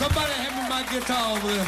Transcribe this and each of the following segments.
Somebody hand me my guitar over there.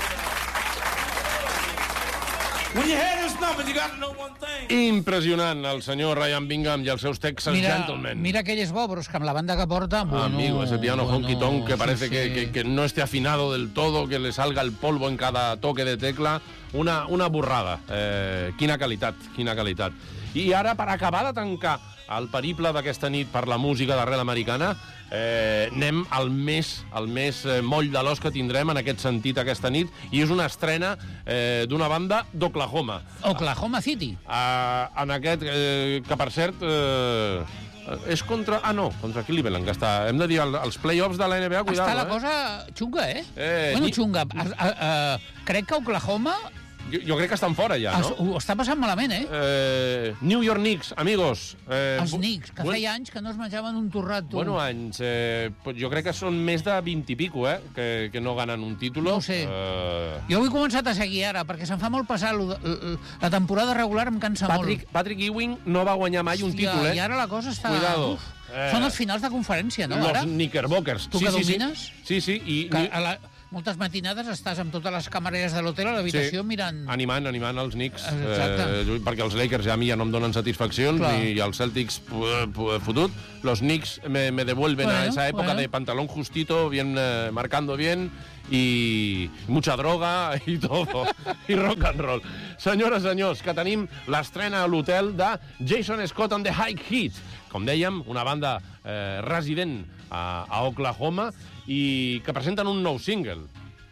When you hear this number, you got to know one thing. Impressionant, el senyor Ryan Bingham i els seus Texas Gentlemen. Mira que ell és bo, però és que amb la banda que porta... Amigo, ese piano honky-tonk que parece que no esté afinado del todo, que le salga el polvo en cada toque de tecla. Una burrada. Quina qualitat, quina qualitat. I ara, per acabar de tancar el periple d'aquesta nit per la música d'arrel americana, anem al més moll de l'os que tindrem en aquest sentit aquesta nit, i és una estrena d'una banda d'Oklahoma. Oklahoma City. En aquest, que per cert... és contra... contra Cleveland, que està... Hem de dir, els play-offs de la NBA, cuidado, Està la cosa xunga, Bueno, xunga. Crec que Oklahoma... Jo crec que estan fora ja, no? Ho està passant malament, New York Knicks, amigos. Els Knicks, que feia anys que no es menjaven un torrat, tu. Bueno, anys. Jo crec que són més de 20 i pico, que no ganen un títol. No ho sé. Jo ho he començat a seguir ara, perquè se'm fa molt passar. La temporada regular em cansa molt. Patrick Ewing no va guanyar mai un títol, I ara la cosa està... Cuidado. Són els finals de conferència, no, ara? Los Knickerbockers. Tu que domines? Sí. Moltes matinades estàs amb totes les camareres de l'hotel a l'habitació mirant... Animant els Knicks. Exacte. Perquè els Lakers a mi ja no em donen satisfaccions, ni els Celtics fotut. Los Knicks me devuelven a esa época de pantalón justito, bien marcando bien, y mucha droga y todo, i rock and roll. Senyores, senyors, que tenim l'estrena a l'hotel de Jason Scott and the High Heat. Com dèiem, una banda resident a Oklahoma, i que presenten un nou single.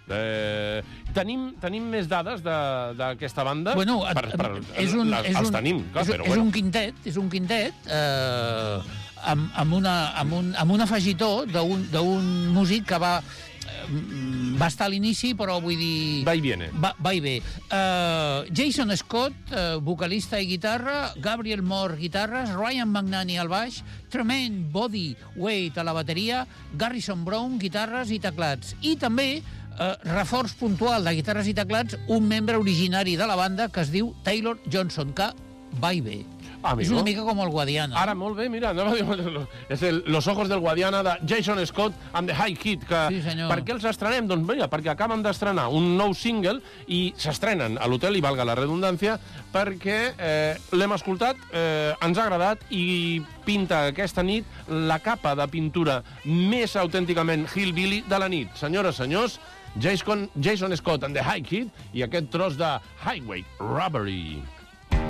Tenim més dades d'aquesta banda? Bueno, els tenim, clar, però és un quintet amb un afegitó d'un músic que va estar a l'inici, però vull dir... Va i viene. Va i ve. Jason Scott, vocalista i guitarra, Gabriel Moore, guitarres, Ryan McNanny al baix, Tremaine Body Wade a la bateria, Garrison Brown, guitarres i teclats. I també, reforç puntual de guitarres i teclats, un membre originari de la banda que es diu Taylor Johnson, que va i ve. Amigo. És una mica com el Guadiana. Ara, molt bé, mira, és Los Ojos del Guadiana de Jason Scott and the High Heat. Sí, senyor. Per què els estrenem? Doncs mira, perquè acaben d'estrenar un nou single i s'estrenen a l'hotel, i valga la redundància, perquè l'hem escoltat, ens ha agradat i pinta aquesta nit la capa de pintura més autènticament hillbilly de la nit. Senyores, senyors, Jason Scott and the High Heat i aquest tros de Highway Robbery.